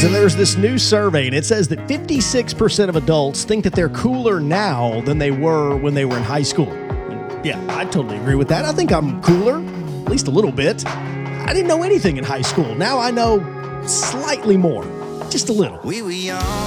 is, and there's this new survey, and it says that 56% of adults think that they're cooler now than they were when they were in high school. And yeah, I totally agree with that. I think I'm cooler, at least a little bit. I didn't know anything in high school. Now I know slightly more, just a little. We were young.